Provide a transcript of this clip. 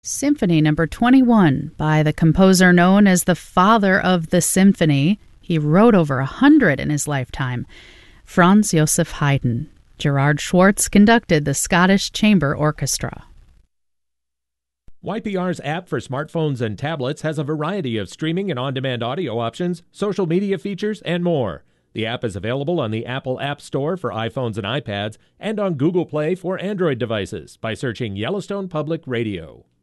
Symphony number 21 by the composer known as the father of the symphony. He wrote over 100 in his lifetime. Franz Joseph Haydn. Gerard Schwartz conducted the Scottish Chamber Orchestra. YPR's app for smartphones and tablets has a variety of streaming and on-demand audio options, social media features, and more. The app is available on the Apple App Store for iPhones and iPads and on Google Play for Android devices by searching Yellowstone Public Radio.